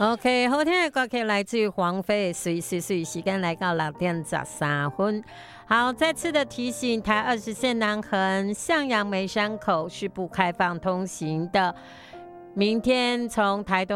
OK， 好听的歌曲来自于黄飞，随时间来到6:13。好，再次的提醒，台20线南横向阳梅山口是不开放通行的。明天从台东